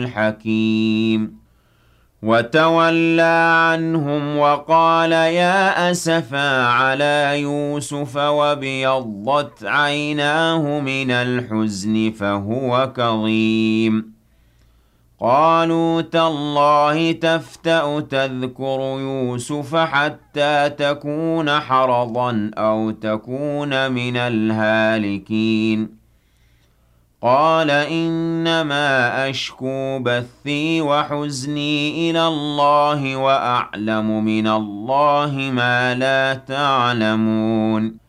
الحكيم وتولى عنهم وقال يا أسفا على يوسف وابيضت عيناه من الحزن فهو كظيم قالوا تالله تفتأ تذكر يوسف حتى تكون حرضا أو تكون من الهالكين قال إنما أشكو بثي وحزني إلى الله وأعلم من الله ما لا تعلمون